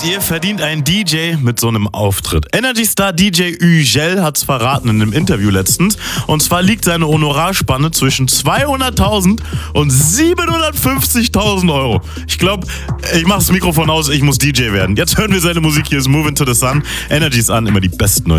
ihr, verdient ein DJ mit so einem Auftritt? Energy Star DJ Ügel hat's verraten in einem Interview letztens. Und zwar liegt seine Honorarspanne zwischen 200.000 und 750.000 Euro. Ich glaube, ich mache das Mikrofon aus, ich muss DJ werden. Jetzt hören wir seine Musik, hier ist Move Into the Sun. Energy ist an, immer die besten neuen